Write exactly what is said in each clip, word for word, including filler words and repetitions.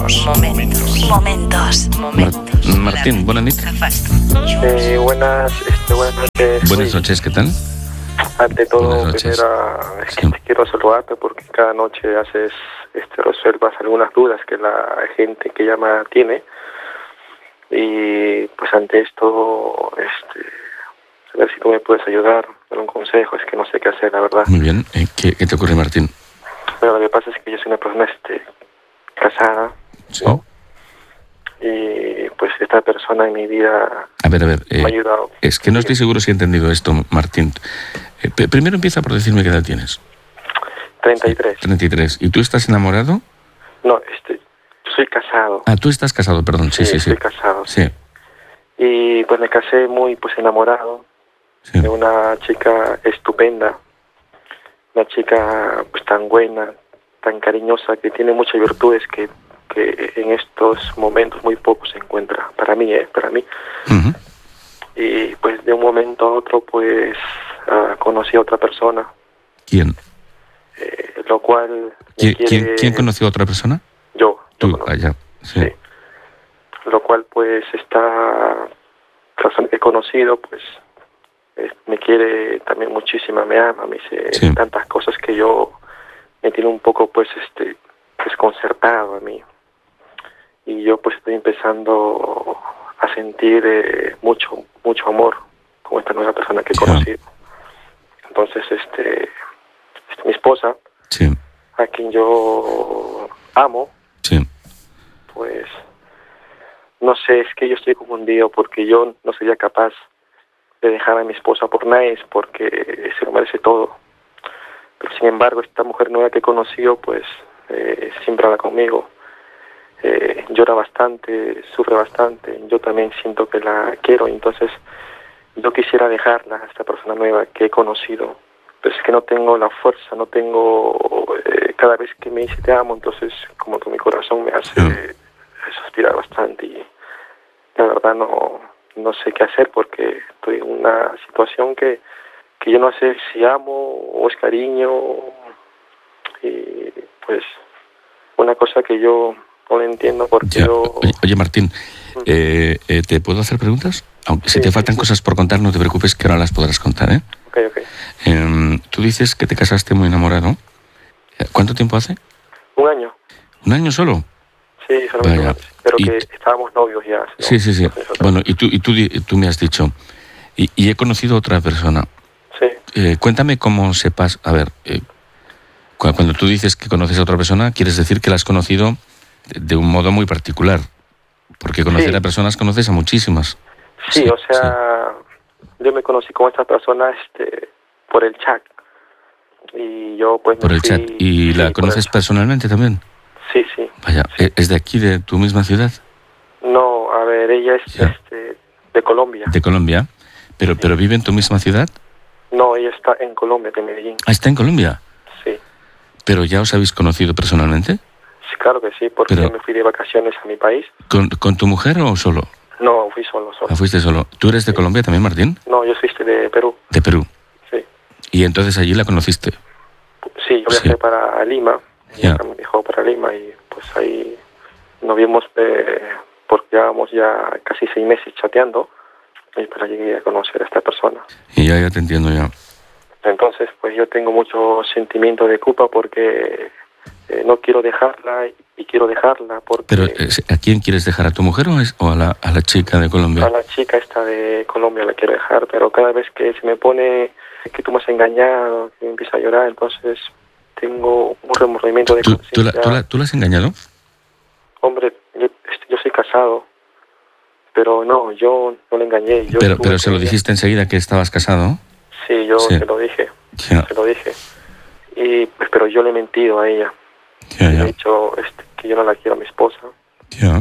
Momentos. Momentos. Momentos. Momentos. Mar- Martín, buenas noches. Eh, buenas, este, buenas noches. Buenas noches, ¿qué tal? Ante todo, Buenas noches. primero, es que Sí. te quiero saludarte porque cada noche haces, este, resuelvas algunas dudas que la gente que llama tiene. Y pues ante esto, este, a ver si tú me puedes ayudar, dar un consejo, es que no sé qué hacer, la verdad. Muy bien, eh, ¿qué, qué te ocurre, Martín? Pero lo que pasa es que yo soy una persona, este, casada, Sí. ¿no? Y pues esta persona en mi vida A ver, a ver, eh, me ha ayudado. es que no estoy seguro si he entendido esto, Martín. Eh, p- primero empieza por decirme qué edad tienes. treinta y tres. treinta y tres. ¿Y tú estás enamorado? No, este, yo soy casado. Ah, tú estás casado, perdón, sí, sí, sí. Estoy casado. Sí, Y pues me casé muy pues enamorado sí. de una chica estupenda, una chica pues tan buena, tan cariñosa, que tiene muchas virtudes que, que en estos momentos muy poco se encuentra, para mí, ¿eh? Para mí. Ujú. Y pues de un momento a otro pues ah, conocí a otra persona, ¿Quién? eh, lo cual me ¿Quién, quiere- quién, quién conoció a otra persona? Yo, yo Tú, conozco. allá. Sí. Sí. Lo cual pues esta persona que he conocido pues eh, me quiere también muchísimo, me ama, me dice Sí. tantas cosas que yo me tiene un poco pues este desconcertado a mí. Y yo pues estoy empezando a sentir eh, mucho mucho amor con esta nueva persona que he Sí. conocido. Entonces este, este mi esposa, Sí, a quien yo amo, sí. pues no sé, es que yo estoy confundido porque yo no sería capaz de dejar a mi esposa por nadie porque se lo merece todo. Pero sin embargo, esta mujer nueva que he conocido, pues eh, siempre habla conmigo, eh, llora bastante, sufre bastante. Yo también siento que la quiero, entonces yo quisiera dejarla a esta persona nueva que he conocido. Pero es que no tengo la fuerza, no tengo... Eh, cada vez que me dice te amo, entonces como que mi corazón me hace Sí. suspirar bastante y la verdad no, no sé qué hacer porque estoy en una situación que, que yo no sé si amo o es cariño y pues una cosa que yo no lo entiendo porque Ya. yo... Oye, oye, Martín, eh, eh, ¿te puedo hacer preguntas? Aunque si Sí, te sí, faltan sí. cosas por contar, no te preocupes, que ahora las podrás contar, ¿eh? Ok, ok. Em, tú dices que te casaste muy enamorado. ¿Cuánto tiempo hace? Un año, ¿Un año solo? sí, solamente un Vaya. año, pero Y- que estábamos novios ya. ¿no? Sí, sí, sí. Dos años atrás. Bueno, y tú, y tú, di- tú me has dicho, y, y he conocido a otra persona. Sí, Eh, cuéntame cómo se pasa. A ver, eh, cu- cuando tú dices que conoces a otra persona, quieres decir que la has conocido de, de un modo muy particular. Porque conocer Sí. a personas conoces a muchísimas. sí, Sí, o sea, yo me conocí con esta persona este, por el chat. Y yo pues me Por el fui- chat. ¿Y sí, la por el conoces chat. personalmente también? Sí, sí. Vaya, ¿e- ¿es de aquí, de tu misma ciudad? No, a ver, ella es Ya. este, de Colombia. De Colombia. Pero, pero ¿vive en tu misma ciudad? No, ella está en Colombia, de Medellín. Ah, está en Colombia. Sí, ¿Pero ya os habéis conocido personalmente? sí, claro que sí, porque Pero- yo me fui de vacaciones a mi país. ¿Con, con tu mujer o solo? No, fui solo, solo. Ah, fuiste solo. ¿Tú eres de Sí. Colombia también, Martín? No, yo soy este, de Perú. De Perú. Sí, Y entonces allí la conociste. sí, yo viajé Sí. para Lima. Ya. Ella me dejó para Lima y pues ahí nos vimos eh, porque llevábamos ya casi seis meses chateando y pues llegué a conocer a esta persona. Y ya, ya te entiendo ya. Entonces, pues yo tengo mucho sentimiento de culpa porque eh, no quiero dejarla y quiero dejarla porque Pero, eh, ¿a quién quieres dejar? ¿A tu mujer o, es- o a, la, a la chica de Colombia? a la chica esta de Colombia la quiero dejar, pero cada vez que se me pone que tú me has engañado, que empieza a llorar, entonces tengo un remordimiento de ¿Tú, tú, la, conciencia. tú, la, ¿Tú la has engañado? Hombre, yo, este, yo soy casado, pero no, yo no le engañé. Yo Pero, estuve pero se con lo ella. dijiste enseguida que estabas casado. Sí, yo Sí. se lo dije, Ya, se lo dije. Y pues, pero yo le he mentido a ella. ya, Le he ya. dicho este, que yo no la quiero a mi esposa, ya.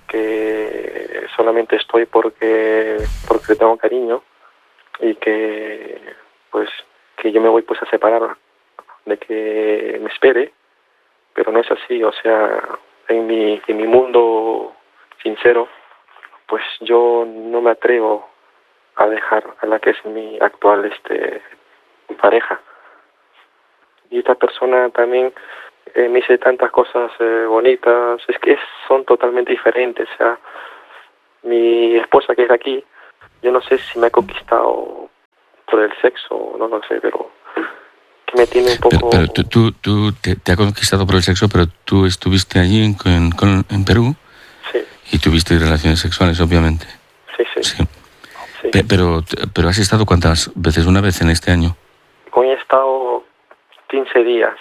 que solamente estoy porque porque le tengo cariño y que pues que yo me voy pues a separar, de que me espere, pero no es así. O sea, en mi en mi mundo sincero, pues yo no me atrevo a dejar a la que es mi actual este pareja. Y esta persona también eh, me hice tantas cosas eh, bonitas, es que es, son totalmente diferentes. O sea, mi esposa que es de aquí, yo no sé si me ha conquistado por el sexo, no lo sé, pero que me tiene un poco... Pero, pero tú, tú, tú te, te ha conquistado por el sexo, pero tú estuviste allí en, en, con- en Perú Sí, y tuviste relaciones sexuales, obviamente. sí, sí. Sí. sí. Pe- Pero, pero has estado cuántas veces, una vez en este año. Hoy he estado quince días.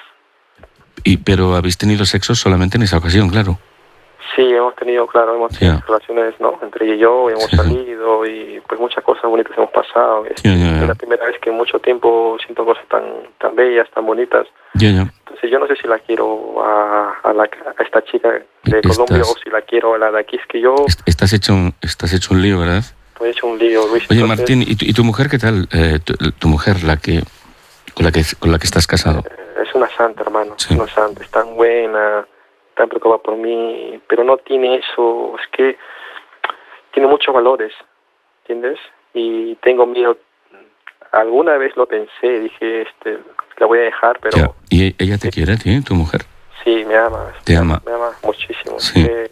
Y, pero habéis tenido sexo solamente en esa ocasión, claro. Sí, hemos tenido, claro, hemos tenido Ya. relaciones, ¿no? Entre ella y yo, hemos Sí. salido y pues muchas cosas bonitas hemos pasado. Es, Ya, ya, ya. es la primera vez que en mucho tiempo siento cosas tan tan bellas, tan bonitas. Ya, ya. Entonces yo no sé si la quiero a, a, la, a esta chica de Estás- Colombia o si la quiero a la de aquí. Es que yo Est- Estás hecho un, estás hecho un lío, ¿verdad? he hecho un lío, Luis. Oye, Entonces, Martín, ¿y tu, y tu mujer qué tal? Eh, tu, tu mujer, la que con la que con la que estás casado. eh, es una santa, hermano. Sí. Es una santa. Es tan buena, tan preocupada por mí, pero no tiene eso. Es que tiene muchos valores, ¿entiendes? Y tengo miedo. Alguna vez lo pensé, dije, este, la voy a dejar, pero Ya. ¿Y e- ella te quiere a ti, tu mujer? sí, me ama. Te ama. Me ama muchísimo. Sí. Eh,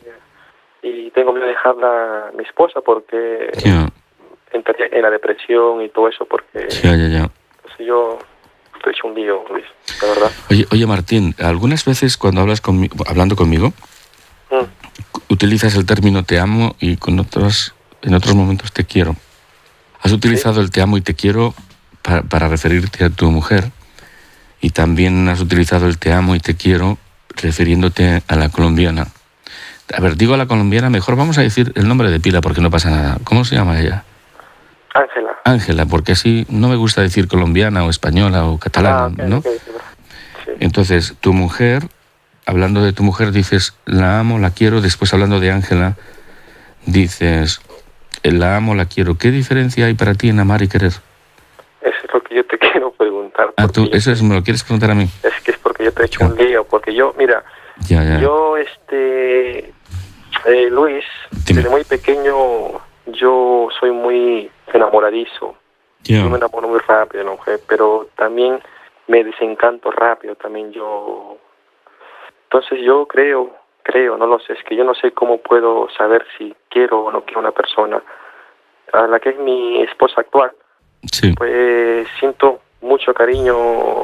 y tengo miedo de dejarla a mi esposa porque Ya, entraría en la depresión y todo eso, porque ya, ya, ya. entonces yo estoy hecho un lío, Luis, la verdad. Oye, oye, Martín, algunas veces cuando hablas conmigo, hablando conmigo, Mm. utilizas el término te amo y con otros, en otros momentos te quiero. Has utilizado el te amo y te quiero para, para referirte a tu mujer y también has utilizado el te amo y te quiero refiriéndote a la colombiana. A ver, digo a la colombiana, mejor vamos a decir el nombre de pila porque no pasa nada. ¿Cómo se llama ella? Ángela. Ángela, porque así no me gusta decir colombiana o española o catalana, Ah, ok, ¿no? ok, sí. Entonces, tu mujer, hablando de tu mujer, dices, la amo, la quiero. Después, hablando de Ángela, dices, la amo, la quiero. ¿Qué diferencia hay para ti en amar y querer? Eso es lo que yo te quiero preguntar. Ah, porque tú, yo- eso es, me lo quieres preguntar a mí. Es que es porque yo te he hecho Ya. un lío, porque yo, mira, Ya, ya. yo, este, eh, Luis, Dime. desde muy pequeño, yo soy muy enamoradizo. Ya. Yo me enamoro muy rápido de la mujer, pero también me desencanto rápido, también yo. Entonces yo creo, creo, no lo sé, es que yo no sé cómo puedo saber si quiero o no quiero una persona. A la que es mi esposa actual, Sí. pues siento mucho cariño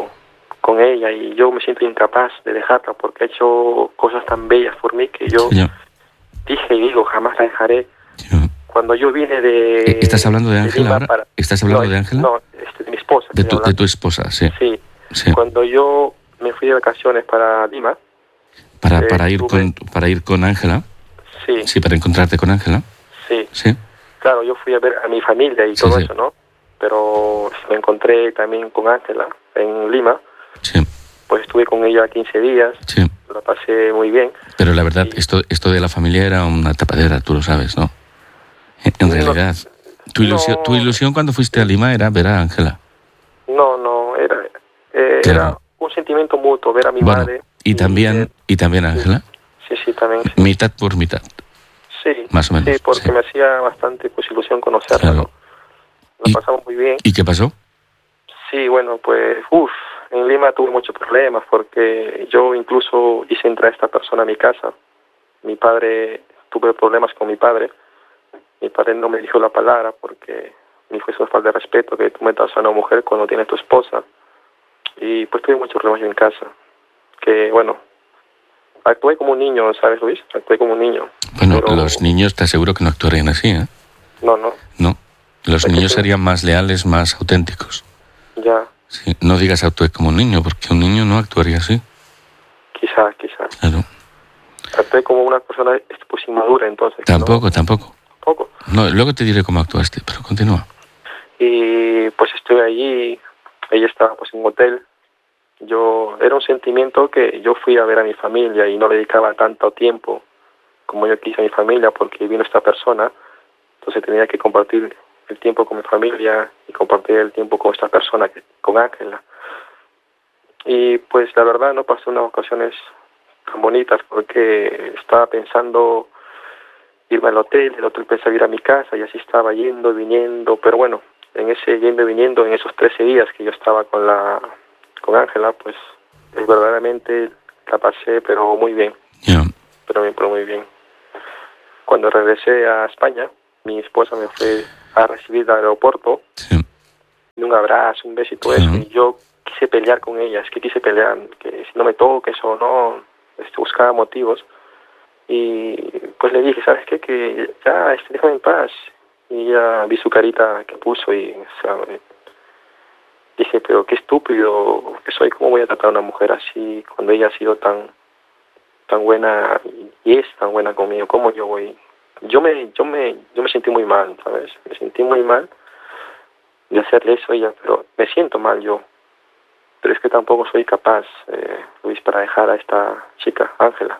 con ella y yo me siento incapaz de dejarla porque ha hecho cosas tan bellas por mí que yo Sí, ya. dije y digo, jamás la dejaré. Ya. Cuando yo vine de... ¿Estás hablando de Ángela Lima ahora? para- ¿Estás hablando no, de Ángela? No, este, de mi esposa. De estoy tu, de hablando. tu esposa, sí. Sí. Sí. Cuando yo me fui de vacaciones para Lima, Para, eh, para ir tuve- con para ir con Ángela. sí, Sí, para encontrarte con Ángela. sí. Sí. Claro, yo fui a ver a mi familia y Sí, todo sí. eso, ¿no? Pero me encontré también con Ángela en Lima, Sí. pues estuve con ella quince días, Sí. la pasé muy bien. Pero la verdad, Sí. esto, esto de la familia era una tapadera, tú lo sabes, ¿no? En, en No. realidad, tu ilusión, No. tu ilusión cuando fuiste a Lima era ver a Ángela. No, no, era, eh, Claro. era un sentimiento mutuo, ver a mi Bueno, madre. y también, eh, y también a Ángela, Sí, sí, también. Sí, mitad por mitad. sí, más o menos, sí, porque sí. me hacía bastante pues, ilusión conocerla, Claro. ¿no? La Y- pasamos muy bien. ¿Y qué pasó? Sí, bueno, pues, uff, en Lima tuve muchos problemas porque yo incluso hice entrar a esta persona a mi casa. Mi padre, tuve problemas con mi padre. Mi padre no me dijo la palabra porque me dijo eso es falta de respeto, que tú metas a una mujer cuando tienes tu esposa. Y pues tuve muchos problemas yo en casa. Que, bueno, actué como un niño, ¿sabes, Luis? Actué como un niño. Bueno, Pero- los niños te aseguro que no actuarían así, ¿eh? No, no, No. Los Es que niños sí. serían más leales, más auténticos. ya, Sí. No digas actué como un niño, porque un niño no actuaría así. quizás, quizás. Claro. Actué como una persona pues inmadura entonces. ¿no? Tampoco, tampoco. Poco. No, luego te diré cómo actuaste, pero continúa. Y pues estuve allí, ella estaba pues en un hotel. Yo, era un sentimiento que yo fui a ver a mi familia y no le dedicaba tanto tiempo como yo quise a mi familia porque vino esta persona. Entonces tenía que compartir el tiempo con mi familia y compartir el tiempo con esta persona, que, con Ángela. Y pues la verdad no pasé unas ocasiones tan bonitas porque estaba pensando irme al hotel, el hotel pensaba ir a mi casa y así estaba yendo, viniendo, pero bueno, en ese yendo y viniendo, en esos trece días que yo estaba con la con Ángela, pues es verdaderamente la pasé, pero muy bien. Yeah. Pero bien, pero muy bien. Cuando regresé a España, mi esposa me fue a recibir al aeropuerto. Sí. Y un abrazo, un beso y todo Sí. eso. Y yo quise pelear con ella, es que quise pelear, que si no me toques o no, este, buscaba motivos. Y pues le dije, ¿sabes qué? Que ya, este, déjame en paz. Y ya vi su carita que puso y, o sea, dije, pero qué estúpido que soy, ¿cómo voy a tratar a una mujer así cuando ella ha sido tan tan buena y es tan buena conmigo? ¿Cómo yo voy? Yo me yo me yo me sentí muy mal, ¿sabes? Me sentí muy mal de hacerle eso a ella, pero me siento mal yo. Pero es que tampoco soy capaz, eh, Luis, para dejar a esta chica, Ángela.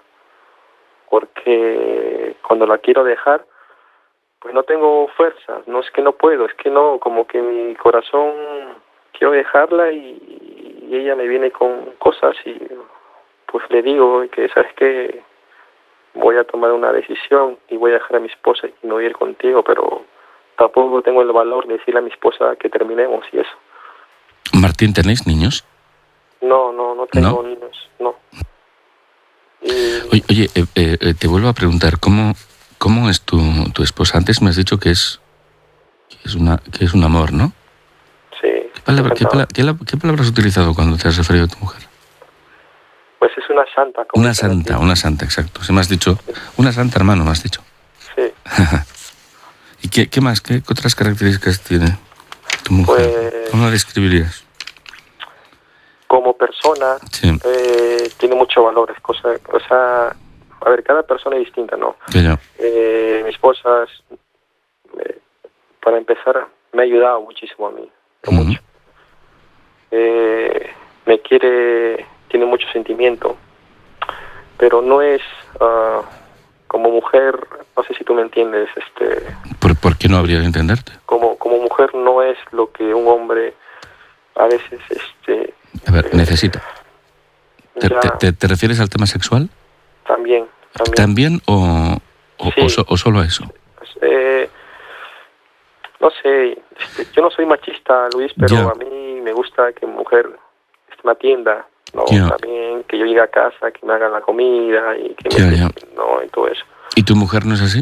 Porque cuando la quiero dejar, pues no tengo fuerzas, no es que no puedo, es que no, como que mi corazón quiero dejarla y, y ella me viene con cosas y pues le digo que, ¿sabes qué? Voy a tomar una decisión y voy a dejar a mi esposa y no ir contigo, pero tampoco tengo el valor de decirle a mi esposa que terminemos y eso. Martín, ¿tenéis niños? No, no, no tengo ¿No? niños, no. Y... Oye, oye eh, eh, te vuelvo a preguntar, ¿cómo, cómo es tu, tu esposa? Antes me has dicho que es, que es, una, que es un amor, ¿no? Sí. ¿Qué, palabra, qué, pala, qué, ¿Qué palabra has utilizado cuando te has referido a tu mujer? Pues es una santa. Como una santa, aquí. Una santa, exacto. Se me has dicho, sí. Una santa, hermano, me has dicho. Sí. ¿Y qué, qué más? ¿Qué otras características tiene tu mujer? Pues... ¿Cómo la describirías? Como persona, sí. eh, tiene muchos valores, cosa, o sea, a ver, cada persona es distinta, ¿no? Sí, ya. Eh, mi esposa, eh, para empezar, me ha ayudado muchísimo a mí, uh-huh. mucho. Eh, me quiere, tiene mucho sentimiento, pero no es, uh, como mujer, no sé si tú me entiendes, este... ¿Por, ¿por qué no habría de entenderte? Como, como mujer no es lo que un hombre a veces, este... A ver, necesita. ¿Te, te, te, ¿Te refieres al tema sexual? También. ¿También, ¿También o, o, sí. o, so, o solo eso? Pues, eh, no sé, este, yo no soy machista, Luis, pero yeah. a mí me gusta que mujer este, me atienda, ¿no? Yeah. También que yo llegue a casa, que me hagan la comida y que yeah, me yeah. no y todo eso. ¿Y tu mujer no es así?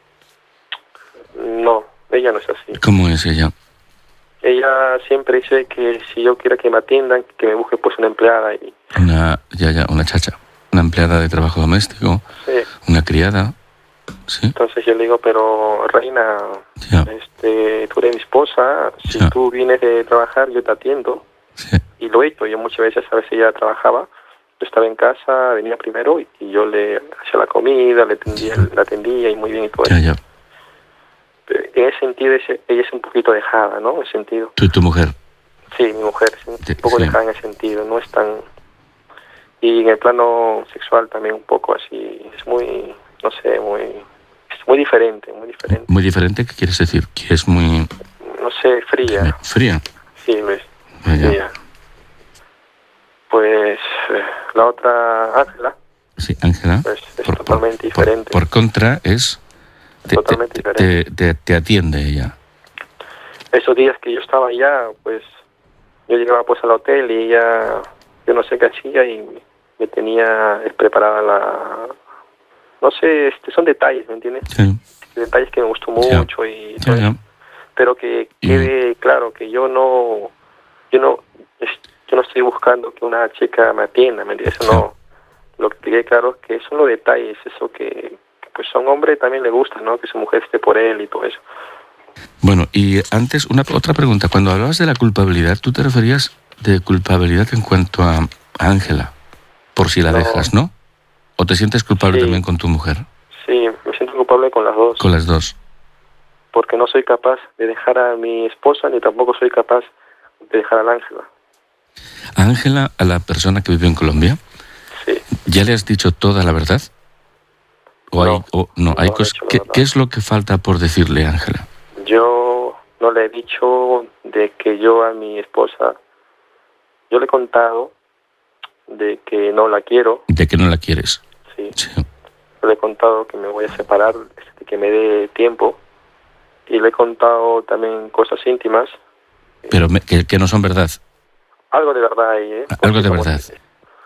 No, ella no es así. ¿Cómo es ella? Ella siempre dice que si yo quiero que me atiendan, que me busque pues una empleada. Y... Una, ya, ya, una chacha, una empleada de trabajo doméstico, sí. Una criada, ¿sí? Entonces yo le digo, pero reina, ya. este, tú eres mi esposa, si ya. tú vienes de trabajar yo te atiendo. Sí. Y lo he hecho, yo muchas veces a veces ella trabajaba, yo estaba en casa, venía primero y, y yo le hacía la comida, le atendía, sí. la atendía y muy bien y todo ya, eso. Ya. En ese sentido, ese, ella es un poquito dejada, ¿no? En ese sentido. ¿Tú y tu mujer? Sí, mi mujer, sí, un poco sí. dejada en ese sentido, no es tan... Y en el plano sexual también un poco así, es muy, no sé, muy... Es muy diferente, muy diferente. ¿Muy diferente? ¿Qué quieres decir? Que es muy... No sé, fría. ¿Fría? Sí, Luis, ah, fría. Pues eh, la otra, Ángela. Sí, Ángela. Pues es por, totalmente por, diferente. Por, por contra es... Te, totalmente te, diferente. Te, te, te atiende ella. Esos días que yo estaba allá, pues yo llegaba pues al hotel y ella, yo no sé qué hacía y me tenía preparada la, no sé, este, son detalles, ¿me entiendes? Sí. Detalles que me gustó mucho sí. y sí, sí. pero que quede y... claro que yo no, yo no, yo no estoy buscando que una chica me atienda, ¿me entiendes? Eso sí. no, lo que quede claro es que son los detalles, eso que pues a un hombre también le gusta, ¿no? Que su mujer esté por él y todo eso. Bueno, y antes, una otra pregunta. Cuando hablabas de la culpabilidad, ¿tú te referías de culpabilidad en cuanto a Ángela? Por si la no. dejas, ¿no? ¿O te sientes culpable sí. también con tu mujer? Sí, me siento culpable con las dos. Con las dos. Porque no soy capaz de dejar a mi esposa, ni tampoco soy capaz de dejar a la Ángela. ¿A Ángela, a la persona que vive en Colombia? Sí. ¿Ya le has dicho toda la verdad? ¿O no, hay, o, no, hay no cosas? ¿Qué, ¿Qué es lo que falta por decirle, Ángela? Yo no le he dicho de que yo a mi esposa, yo le he contado de que no la quiero. ¿De que no la quieres? Sí. sí. Le he contado que me voy a separar, que me dé tiempo. Y le he contado también cosas íntimas. Pero me, que, que no son verdad. Algo de verdad ahí, ¿eh? Algo de verdad.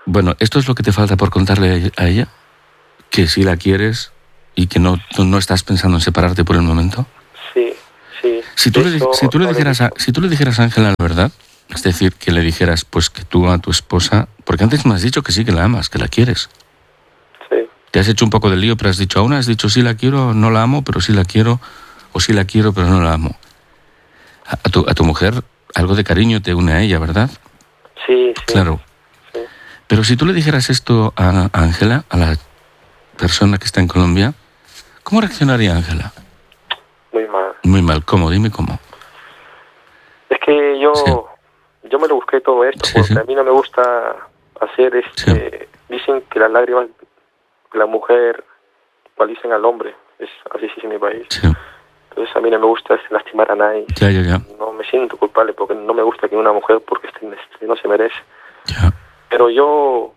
Bueno, ¿esto es lo que te falta por contarle a ella? ¿Que sí la quieres y que no, tú no estás pensando en separarte por el momento? Sí, sí. Si tú, le, Eso si tú le no dijeras, a, dicho. si tú le dijeras a Ángela la verdad, es decir, que le dijeras pues que tú a tu esposa, porque antes me has dicho que sí que la amas, que la quieres. Sí, Te has hecho un poco de lío, pero has dicho, aún has dicho sí la quiero, no la amo, pero sí la quiero, o sí la quiero, pero no la amo. A, a, tu, a tu mujer algo de cariño te une a ella, ¿verdad? sí, sí. Claro. Sí. Pero si tú le dijeras esto a Ángela, a la persona que está en Colombia, ¿cómo reaccionaría Ángela? Muy mal. Muy mal. ¿Cómo? Dime cómo. Es que yo, Sí. yo me lo busqué todo esto Sí, porque sí. a mí no me gusta hacer este... Dicen que las lágrimas de la mujer dicen al hombre. Es así sí, en mi país. Sí. Entonces a mí no me gusta lastimar a nadie. Ya, ya, ya. No me siento culpable porque no me gusta que una mujer porque este, este no se merece. Ya. Pero yo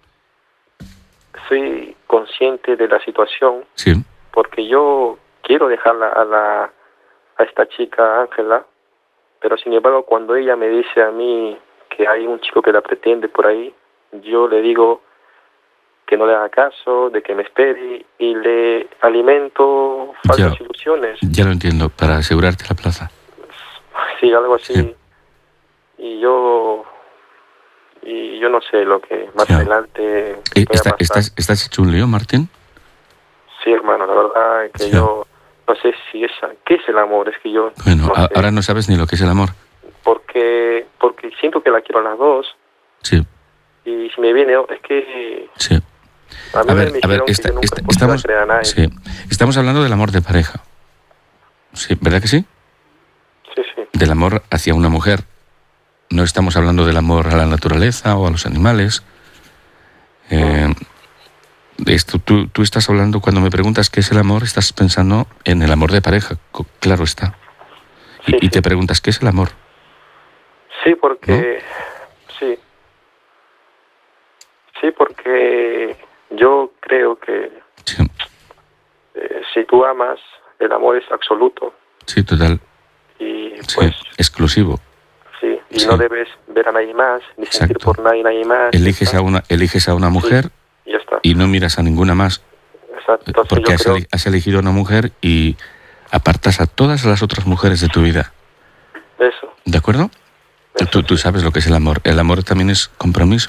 soy consciente de la situación Sí. porque yo quiero dejarla a la a esta chica Ángela, pero sin embargo cuando ella me dice a mí que hay un chico que la pretende por ahí, yo le digo que no le haga caso, de que me espere y le alimento falsas Ya. ilusiones. Ya lo entiendo, para asegurarte la plaza. Sí, algo así. Sí. Y yo y yo no sé lo que más Ya. adelante Eh, vaya a está- pasar. ¿Estás, ¿Estás hecho un lío, Martín? Sí, hermano, la verdad es que Ya. yo no sé si es qué es el amor, es que yo Bueno, no a- sé. ahora no sabes ni lo que es el amor. porque porque siento que la quiero a las dos Sí, y si me viene es que sí. a mí A me ver, a dijeron ver, que esta- yo nunca esta- pues, iba a estamos, creer a nadie. sí, estamos hablando del amor de pareja. Sí, ¿verdad que sí? Sí, sí. Del amor hacia una mujer. No estamos hablando del amor a la naturaleza o a los animales. Eh, esto, tú, tú estás hablando, cuando me preguntas qué es el amor, estás pensando en el amor de pareja, co- claro está. Y, Sí, y te sí. preguntas qué es el amor. Sí, porque sí. Sí, porque yo creo que Sí, eh, si tú amas, el amor es absoluto sí, total. y Sí, pues exclusivo. sí, y Sí. no debes ver a nadie más ni sentir Exacto. por nadie nadie más. Eliges ¿está? a una, eliges a una mujer Y ya está. y no miras a ninguna más. Exacto. Entonces Porque yo has, creo eli- has elegido a una mujer y apartas a todas las otras mujeres de tu vida. eso. ¿De acuerdo? eso Tú, tú sí. sabes lo que es el amor. El amor también es compromiso.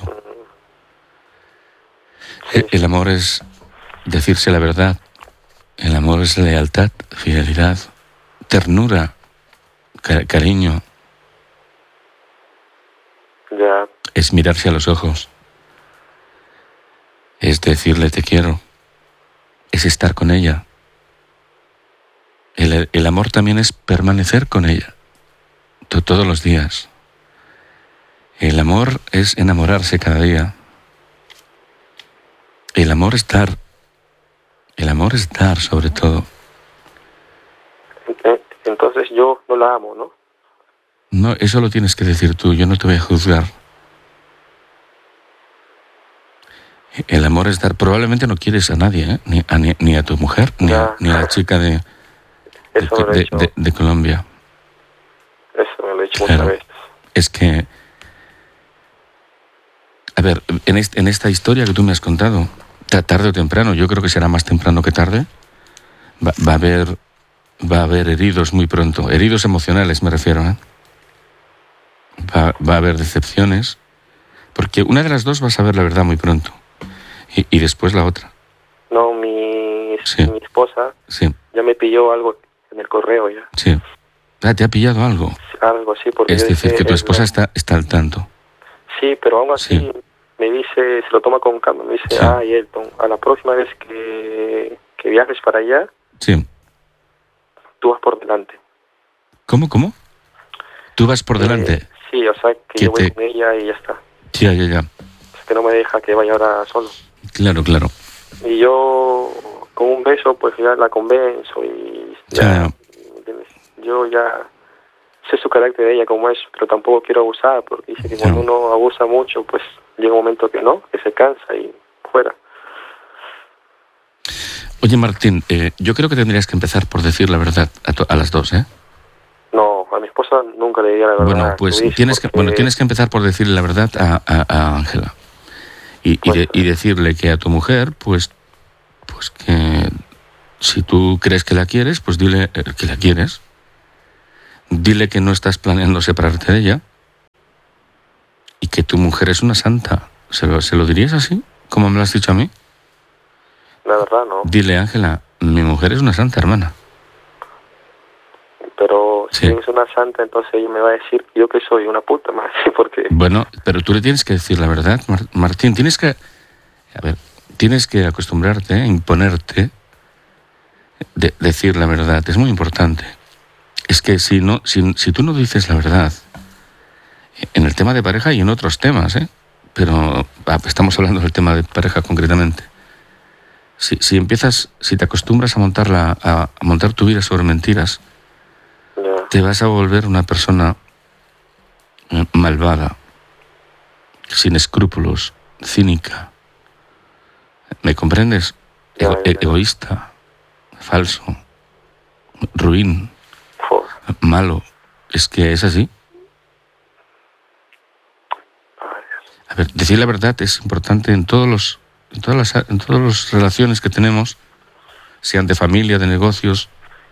Sí, El, el amor es decirse la verdad. El amor es lealtad, fidelidad, ternura, ca- cariño. Ya. Es mirarse a los ojos. Es decirle te quiero. Es estar con ella. El, el amor también es permanecer con ella. To- todos los días. El amor es enamorarse cada día. El amor es dar. El amor es dar, sobre todo. Eh, Entonces yo no la amo, ¿no? No, eso lo tienes que decir tú. Yo no te voy a juzgar. El amor es dar. Probablemente no quieres a nadie, ¿eh? Ni, a, ni, ni a tu mujer, ni a, Ya. ni a la chica de, de, Eso me lo he de- dicho, de- de Colombia. eso me lo he dicho Claro. muchas veces. Es que, a ver, en, este, en esta historia que tú me has contado, ta- tarde o temprano, yo creo que será más temprano que tarde, va, va a haber, va a haber heridos muy pronto, heridos emocionales me refiero, ¿eh? Va, va a haber decepciones, porque una de las dos va a saber la verdad muy pronto, y, y después la otra, No, mi, Sí. mi esposa sí, ya me pilló algo en el correo ya. sí. Ah, ¿te ha pillado algo? Algo así, porque Es yo decir, dije, que tu es esposa la- está, está al tanto. Sí, pero aún así Sí. me dice, se lo toma con calma, me dice, Sí. ah, Elton, a la próxima vez que, que viajes para allá, Sí. tú vas por delante. ¿Cómo, cómo? ¿Tú vas por Eh, delante? sí, o sea, que Que yo voy te- con ella y ya está. Ya, ya, ya. Es que no me deja que vaya ahora solo. Claro, claro. Y yo, con un beso, pues ya la convenzo y ya, Ya, ya. ¿entiendes? Yo ya sé su carácter de ella como es, pero tampoco quiero abusar, porque dice que Ya. cuando uno abusa mucho, pues llega un momento que no, que se cansa y fuera. Oye, Martín, eh, yo creo que tendrías que empezar por decir la verdad a, to- a las dos, ¿eh? No, a mi esposa nunca le diría la verdad. Bueno, pues Luis, tienes que, porque- bueno, tienes que empezar por decirle la verdad a a- a Ángela. y, y, de, y decirle que a tu mujer, pues, pues que si tú crees que la quieres, pues dile que la quieres. Dile que no estás planeando separarte de ella y que tu mujer es una santa. ¿Se lo, ¿se lo dirías así, como me lo has dicho a mí? La verdad, no. Dile, Ángela, mi mujer es una santa, hermana. Pero si Sí. es una santa, entonces ella me va a decir que yo que soy una puta más, porque... Bueno, pero tú le tienes que decir la verdad, Mar- Martín. Tienes que, a ver, tienes que acostumbrarte, a imponerte, de decir la verdad. Es muy importante. Es que si no, si, si tú no dices la verdad, en el tema de pareja y en otros temas, ¿eh? Pero ah, estamos hablando del tema de pareja concretamente. Si, si empiezas, si te acostumbras a montar la, a, a montar tu vida sobre mentiras, Ya, te vas a volver una persona eh, malvada, sin escrúpulos, cínica. ¿Me comprendes? Ya, Ego- ya, e- ya. egoísta, falso, ruin, Fu- malo. Es que es así. ay, A ver, decir la verdad es importante en todos los, en todas las, en todas las relaciones que tenemos, sean de familia, de negocios.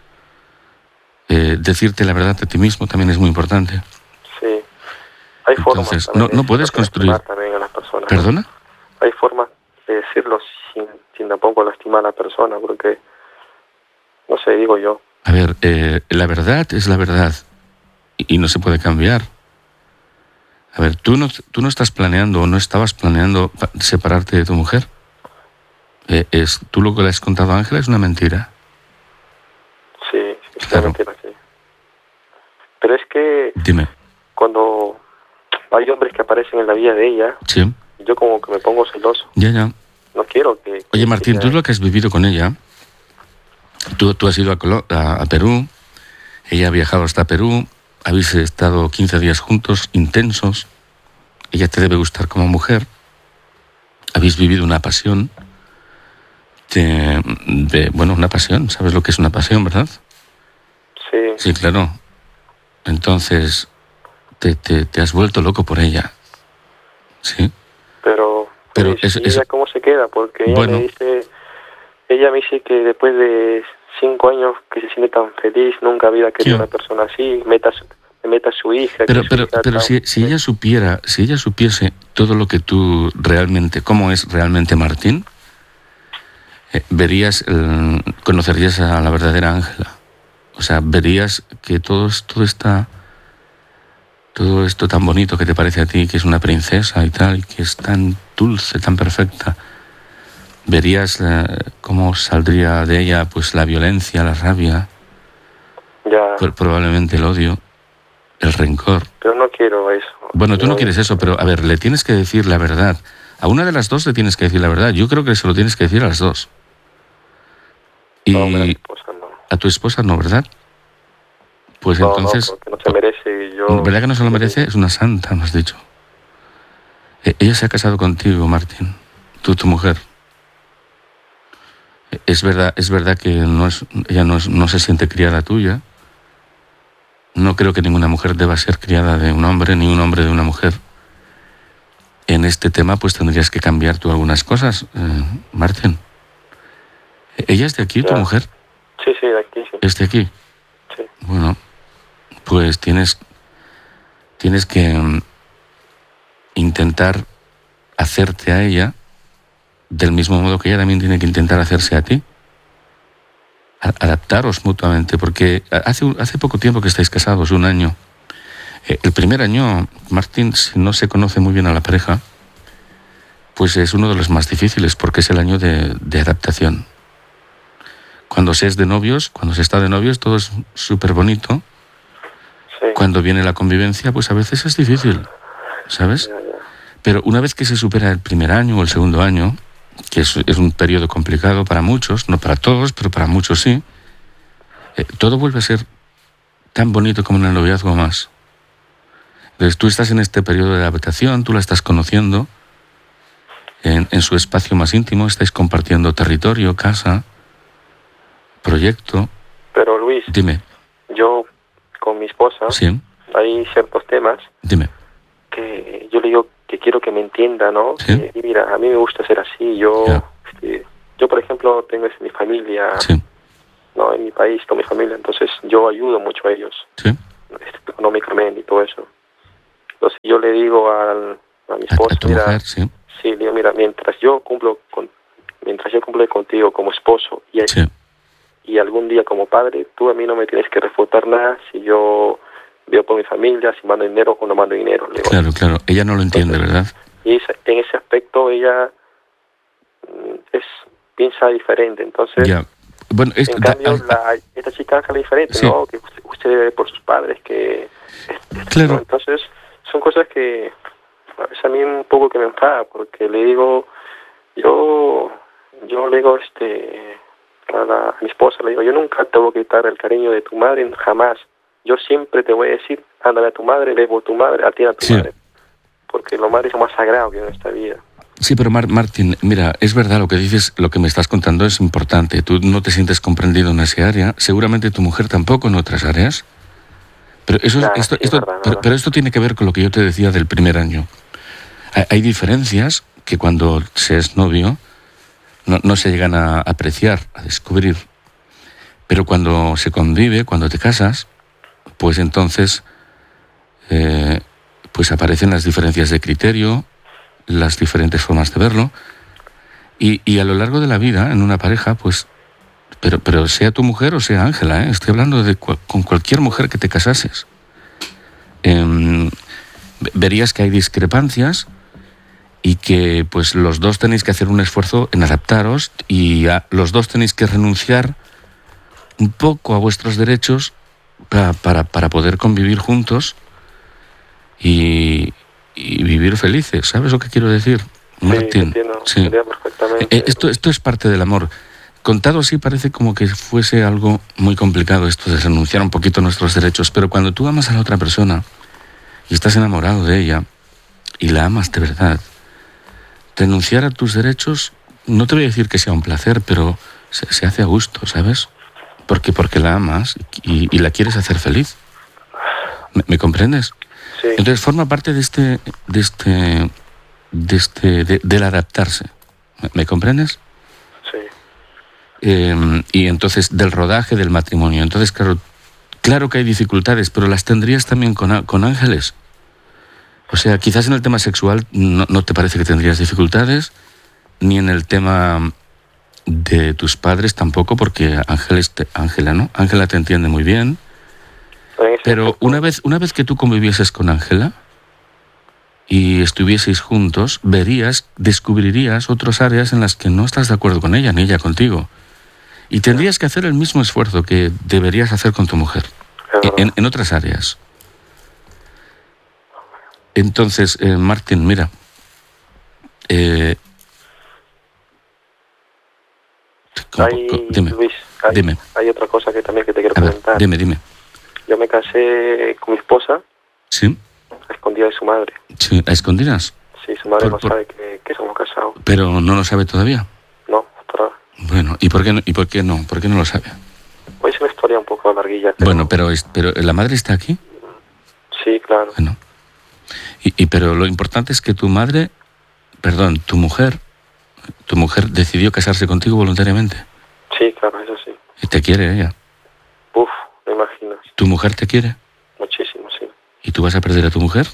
Eh, decirte la verdad a ti mismo también es muy importante. sí. Hay formas Entonces, también no- de no puedes decirlo sin construir- lastimar también a las personas. ¿Perdona? Hay formas de decirlo sin, sin tampoco lastimar a la persona, porque, no sé, digo yo. A ver, eh, la verdad es la verdad y, y no se puede cambiar. A ver, ¿tú no, tú no estás planeando o no estabas planeando pa- separarte de tu mujer? Eh, es, tú lo que le has contado a Ángela es una mentira. Sí, sí, Claro. claramente era así. Pero es que Dime, cuando hay hombres que aparecen en la vida de ella, ¿sí? yo como que me pongo celoso. Ya, ya. No quiero que... que Oye, Martín, tú ella- lo que has vivido con ella, tú, tú has ido a, Colo- a, a Perú, ella ha viajado hasta Perú, habéis estado quince días juntos, intensos, ella te debe gustar como mujer, habéis vivido una pasión, de, de- bueno, una pasión, ¿sabes lo que es una pasión, verdad? Sí, Sí, claro. Entonces, te, te, te has vuelto loco por ella, ¿sí? pero... Pero pues, es- ¿y es- ella cómo se queda? Porque ella Bueno. me dice... Ella me dice que después de cinco años que se siente tan feliz, nunca había querido ¿Quién? una persona así, meta su, meta a su hija. Pero, que su pero, hija pero tan- si, si ella supiera, si ella supiese todo lo que tú realmente, cómo es realmente Martín, eh, verías, eh, conocerías a la verdadera Ángela. O sea, verías que todo, es- todo está, todo esto tan bonito que te parece a ti, que es una princesa y tal, y que es tan dulce, tan perfecta, verías eh, cómo saldría de ella pues la violencia, la rabia, Ya, pues, probablemente el odio, el rencor. pero no quiero eso. Bueno, tú no quieres eso, pero a ver, le tienes que decir la verdad. A una de las dos le tienes que decir la verdad. Yo creo que se lo tienes que decir a las dos. Y No, hombre, a mi esposa no. a tu esposa no, ¿verdad? Pues No, entonces, no, porque no se merece. y Yo, ¿verdad que no se lo merece? Es una santa, me has dicho. E- Ella se ha casado contigo, Martín. Tú, tu mujer. E- Es verdad, es verdad que no es, ella no, es- no se siente criada tuya. No creo que ninguna mujer deba ser criada de un hombre, ni un hombre de una mujer. En este tema, pues tendrías que cambiar tú algunas cosas, eh, Martín. E- ¿Ella es de aquí, tu Ya. mujer? Sí, sí, de aquí, sí. ¿Es de aquí? sí. Bueno, pues tienes, tienes que mm, intentar hacerte a ella del mismo modo que ella también tiene que intentar hacerse a ti. A- adaptaros mutuamente, porque hace, un- hace poco tiempo que estáis casados, un año. Eh, El primer año, Martín, si no se conoce muy bien a la pareja, pues es uno de los más difíciles, porque es el año de, de adaptación. Cuando se es de novios, cuando se está de novios, todo es súper bonito. sí. Cuando viene la convivencia, pues a veces es difícil, ¿sabes? Ya, ya. Pero una vez que se supera el primer año o el segundo año, que es, es un periodo complicado para muchos, no para todos, pero para muchos sí, eh, todo vuelve a ser tan bonito como en el noviazgo más. Entonces tú estás en este periodo de adaptación, tú la estás conociendo en, en su espacio más íntimo, estáis compartiendo territorio, casa, proyecto. Pero Luis, Dime, yo con mi esposa sí, hay ciertos temas dime. que yo le digo que quiero que me entienda, ¿no? Sí. Que, mira, a mí me gusta ser así. Yo, Ya. este, yo por ejemplo, tengo mi familia, Sí, ¿no? En mi país, con mi familia, entonces yo ayudo mucho a ellos, sí. este, económicamente y todo eso. Entonces yo le digo al, a mi A, esposa, a tu mira, mujer, sí. sí, le digo, mira, mientras yo cumplo con, mientras yo cumplo contigo como esposo y, Sí, y algún día como padre, tú a mí no me tienes que refutar nada si yo veo por mi familia, si mando dinero o no mando dinero. Le digo. claro, claro. Ella no lo entiende, ¿verdad? Y esa- en ese aspecto ella mm, es piensa diferente, entonces... Ya. Bueno, esto, En da- cambio, al- la, esta chica es diferente, Sí. ¿no? Que usted, usted debe por sus padres, que... este, Claro. ¿no? Entonces, son cosas que a veces a mí un poco que me enfada, porque le digo, yo, yo le digo este, a, la, a mi esposa, le digo, yo nunca te voy a quitar el cariño de tu madre, jamás. Yo siempre te voy a decir, ándale a tu madre, le por tu madre, atiende a tu Sí. madre. Porque los madres son más sagrados que en esta vida. Sí, pero Mar- Martín, mira, es verdad lo que dices, lo que me estás contando es importante. Tú no te sientes comprendido en esa área, seguramente tu mujer tampoco en otras áreas. Pero eso, es- Claro, esto, sí, es esto, verdad, pero, verdad. pero esto tiene que ver con lo que yo te decía del primer año. Hay, hay diferencias que cuando se es novio no, no se llegan a apreciar, a descubrir. Pero cuando se convive, cuando te casas, pues entonces eh, pues aparecen las diferencias de criterio, las diferentes formas de verlo. Y, y a lo largo de la vida, en una pareja, pues, pero, pero sea tu mujer o sea Ángela, ¿eh? Estoy hablando de cua- con cualquier mujer que te casases. Em, ve- verías que hay discrepancias y que pues los dos tenéis que hacer un esfuerzo en adaptaros y a- los dos tenéis que renunciar un poco a vuestros derechos para, para, para poder convivir juntos y, y vivir felices. ¿Sabes lo que quiero decir, Sí, te Martín? entiendo, Sí. te entiendo perfectamente. Eh, Esto, esto es parte del amor. Contado así parece como que fuese algo muy complicado esto de renunciar un poquito a nuestros derechos, pero cuando tú amas a la otra persona y estás enamorado de ella y la amas de verdad, renunciar a tus derechos, no te voy a decir que sea un placer, pero se, se hace a gusto, ¿sabes? Porque, porque la amas y, y la quieres hacer feliz. ¿Me, me comprendes? Sí, Entonces forma parte de este, de este, de este, de- del adaptarse. ¿Me, me comprendes? sí. Eh, y entonces del rodaje del matrimonio. Entonces, claro, claro que hay dificultades, pero las tendrías también con, á- con Ángeles. O sea, quizás en el tema sexual no, no te parece que tendrías dificultades, ni en el tema de tus padres tampoco, porque Ángeles te- Ángela, ¿no? Ángela te entiende muy bien. En ese Pero aspecto, una vez, una vez que tú convivieses con Ángela y estuvieseis juntos, verías, descubrirías otras áreas en las que no estás de acuerdo con ella, ni ella contigo. Y tendrías que hacer el mismo esfuerzo que deberías hacer con tu mujer, es verdad. en, en otras áreas. Entonces, eh, Martín, mira, eh, ¿cómo- Hay, cómo- dime, Luis, hay, dime. hay otra cosa que también que te quiero a ver, comentar. dime, dime. Yo me casé con mi esposa ¿Sí? a escondida de su madre. Sí, ¿a escondidas? Sí, su madre Por- no por- sabe que, que somos casados. Pero no lo sabe todavía. No, hasta ahora. Bueno, ¿y por qué no, y por qué no? ¿Por qué no lo sabe? Hoy es una historia un poco larguilla. Pero, Bueno, pero, es- pero ¿la madre está aquí? Sí, claro. Bueno. Y, y pero lo importante es que tu madre, perdón, tu mujer, tu mujer decidió casarse contigo voluntariamente. Sí, claro, eso sí. Y te quiere ella. Uf, me imaginas. Tu mujer te quiere. Muchísimo, sí. ¿Y tú vas a perder a tu mujer?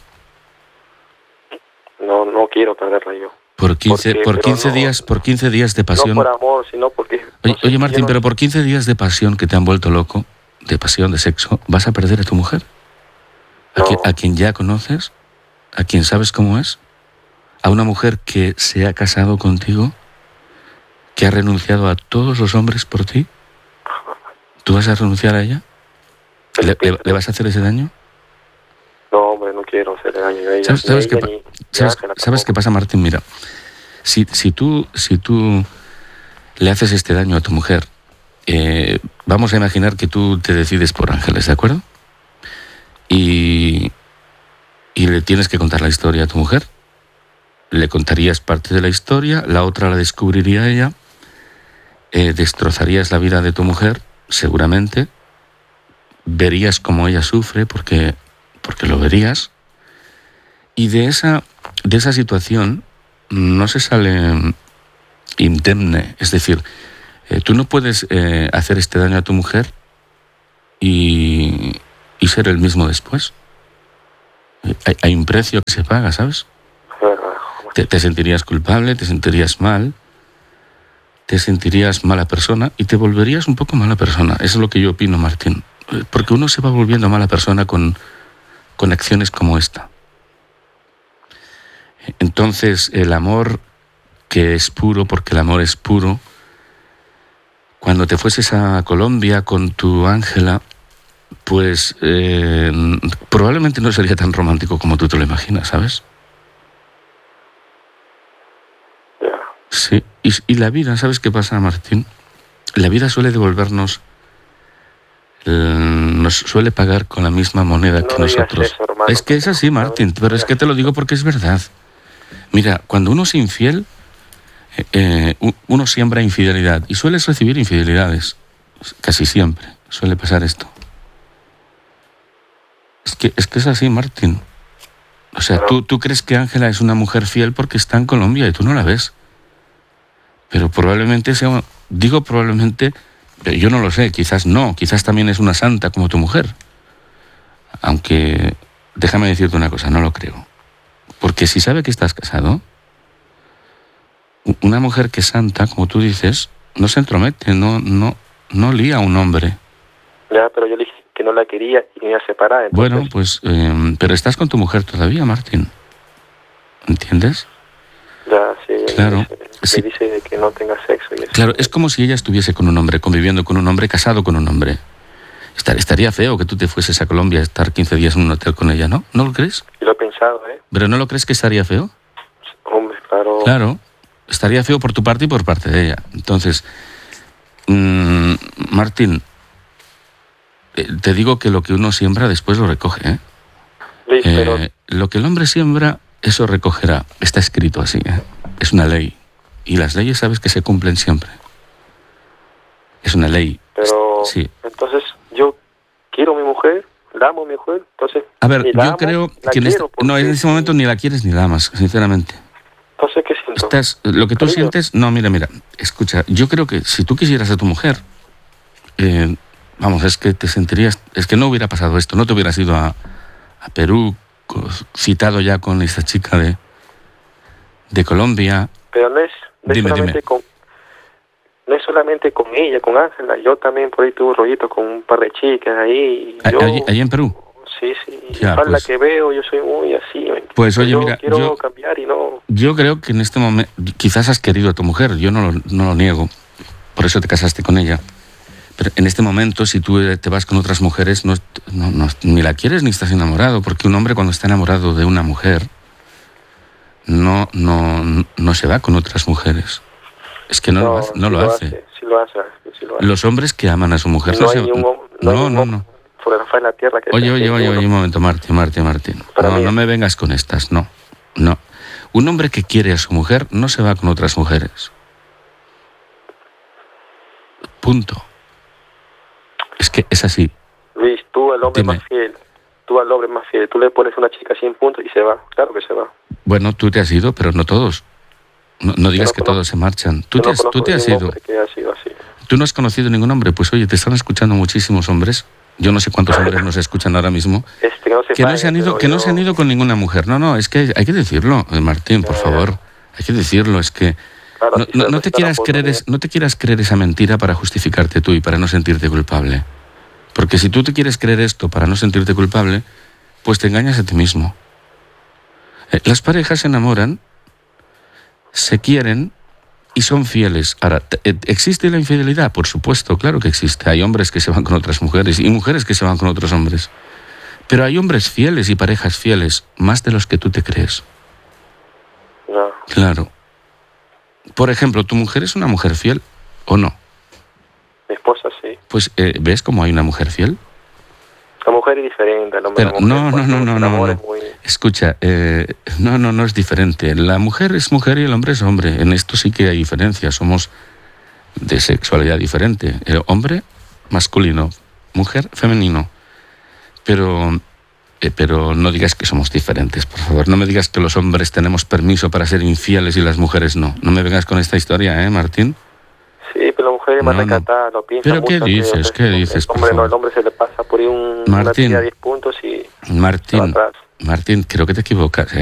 No, no quiero perderla yo. Por quince, Porque- por pero quince no- días, por quince días de pasión. No por amor, sino porque... Oye, no sé, oye, yo Martín, no- pero por quince días de pasión que te han vuelto loco, de pasión, de sexo, ¿vas a perder a tu mujer? ¿A, No. quien, a quien ya conoces? ¿A quien sabes cómo es? ¿A una mujer que se ha casado contigo? ¿Que ha renunciado a todos los hombres por ti? ¿Tú vas a renunciar a ella? ¿Le, le- le vas a hacer ese daño? No, hombre, no quiero hacerle daño a ella. ¿Sabes, ni sabes a qué, ella, pa- ni- ni a sabes- Ángela sabes qué tampoco. pasa, Martín? Mira, si, si, tú, si tú le haces este daño a tu mujer, eh, vamos a imaginar que tú te decides por Ángeles, ¿de acuerdo? Y, y le tienes que contar la historia a tu mujer. Le contarías parte de la historia, la otra la descubriría ella, eh, destrozarías la vida de tu mujer, seguramente, verías cómo ella sufre, porque, porque lo verías, Y de esa, de esa situación no se sale indemne. Es decir, eh, tú no puedes eh, hacer este daño a tu mujer y, y ser el mismo después. Eh, hay, hay un precio que se paga, ¿sabes? Te, te sentirías culpable, te sentirías mal, te sentirías mala persona y te volverías un poco mala persona. Eso es lo que yo opino, Martín. Porque uno se va volviendo mala persona con, con acciones como esta. Entonces, el amor que es puro, porque el amor es puro, cuando te fueses a Colombia con tu Ángela, pues eh, probablemente no sería tan romántico como tú te lo imaginas, ¿sabes? Sí, y, y la vida, ¿sabes qué pasa, Martín? La vida suele devolvernos, eh, nos suele pagar con la misma moneda no que nosotros. Eso, es que es así, Martín, pero es que te lo digo porque es verdad. Mira, cuando uno es infiel, eh, uno siembra infidelidad y sueles recibir infidelidades. Casi siempre suele pasar esto. Es que es, que es así, Martín. O sea, tú, tú crees que Ángela es una mujer fiel porque está en Colombia y tú no la ves. Pero probablemente sea, digo probablemente, yo no lo sé, quizás no, quizás también es una santa como tu mujer. Aunque, déjame decirte una cosa, no lo creo. Porque si sabe que estás casado, una mujer que es santa, como tú dices, no se entromete, no, no, no lía a un hombre. Ya, pero yo le dije que no la quería y me iba a separar. Entonces... Bueno, pues, eh, pero estás con tu mujer todavía, Martín. ¿Entiendes? Ya, sí. Claro. Me dice, sí. me dice de que no tenga sexo. Y eso. Claro, es como si ella estuviese con un hombre, conviviendo con un hombre, casado con un hombre. Estaría feo que tú te fueses a Colombia a estar quince días en un hotel con ella, ¿no? ¿No lo crees? Yo lo he pensado, ¿eh? ¿Pero no lo crees que estaría feo? Hombre, claro. Claro, estaría feo por tu parte y por parte de ella. Entonces, mmm, Martín, eh, te digo que lo que uno siembra después lo recoge, ¿eh? Sí, pero... eh lo que el hombre siembra, eso recogerá. Está escrito así, ¿eh? Es una ley. Y las leyes sabes que se cumplen siempre. Es una ley. Pero, sí. Entonces, yo quiero a mi mujer, la amo a mi mujer, entonces... A ver, yo amo, creo que en este, no, en este momento ni la quieres ni la amas, sinceramente. Entonces, ¿qué siento? Estás, lo que tú ¿Cariño? sientes... No, mira, mira, escucha, yo creo que si tú quisieras a tu mujer, eh, vamos, es que te sentirías... Es que no hubiera pasado esto, no te hubieras ido a, a Perú, citado ya con esta chica de, de Colombia. Pero no es, no es dime, solamente dime. con... No es solamente con ella, con Ángela. Yo también por ahí tuve un rollito con un par de chicas ahí. Y yo, allí, allí en Perú. Sí, sí. Ya, Para pues, la que veo, yo soy muy así. Pues oye, yo mira, quiero yo, cambiar y no... yo creo que en este momento quizás has querido a tu mujer, yo no lo, no lo niego, por eso te casaste con ella. Pero en este momento, si tú te vas con otras mujeres, no, no, no, ni la quieres ni estás enamorado, porque un hombre cuando está enamorado de una mujer no, no, no se va con otras mujeres. Es que no, no lo hace. No sí lo lo hace. hace sí lo hace, sí lo hace. Los hombres que aman a su mujer no, no, hay se ni un, no, no, no, no. Sobre la faz de la tierra que Oye, oye, oye, oye, un momento, Martín, Martín, Martín. No, no me vengas con estas, no, no. Un hombre que quiere a su mujer no se va con otras mujeres. Punto. Es que es así. Luis, tú al hombre Dime. más fiel, tú al hombre más fiel, tú le pones una chica cien puntos y se va, claro que se va. Bueno, tú te has ido, pero no todos. No, no digas no que conozco, todos se marchan. Tú no te has, tú te has ido. Que ha sido así. Tú no has conocido ningún hombre. Pues oye, te están escuchando muchísimos hombres. Yo no sé cuántos hombres nos escuchan ahora mismo. Este, no se que pague, no se han ido, que yo... no se han ido con ninguna mujer. No, no, es que hay que decirlo, Martín, por eh, favor. Hay que decirlo, es que claro, no, si no, se no te quieras creer, es, no te quieras creer esa mentira para justificarte tú y para no sentirte culpable. Porque si tú te quieres creer esto para no sentirte culpable, pues te engañas a ti mismo. Eh, las parejas se enamoran, se quieren y son fieles. Ahora, ¿existe la infidelidad? Por supuesto, claro que existe. Hay hombres que se van con otras mujeres y mujeres que se van con otros hombres. Pero hay hombres fieles y parejas fieles, más de los que tú te crees. No. Claro. Por ejemplo, ¿tu mujer es una mujer fiel o no? Mi esposa sí. Pues, eh, ¿ves cómo hay una mujer fiel? La mujer es diferente. El hombre, Pero, la mujer, no, no, no, no, no, no. Muy... Escucha, eh, no, no, no es diferente. La mujer es mujer y el hombre es hombre. En esto sí que hay diferencia. Somos de sexualidad diferente. El hombre, masculino. Mujer, femenino. Pero eh, pero no digas que somos diferentes, por favor. No me digas que los hombres tenemos permiso para ser infieles y las mujeres no. No me vengas con esta historia, ¿eh, Martín? Sí, pero la mujer es más No, no. recatada, lo piensa ¿Pero mucho. qué dices? antes de- ¿Qué dices, El por hombre, no, favor? el hombre se le pasa por ahí un, una Martín. tira de diez puntos y se va Martín, atrás. Martín, creo que te equivocas, ¿eh?